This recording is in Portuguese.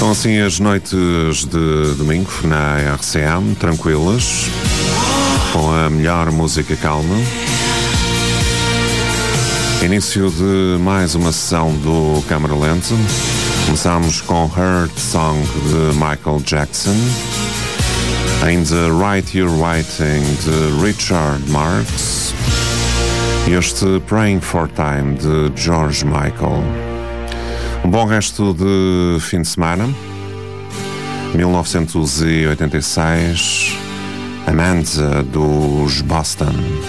São assim as noites de domingo na RCM, tranquilas, com a melhor música calma. Início de mais uma sessão do Câmara Lenta. Começamos com Heart Song de Michael Jackson, ainda Write Your Writing de Richard Marx e este Praying for Time de George Michael. Um bom resto de fim de semana. 1986, Amanda dos Boston.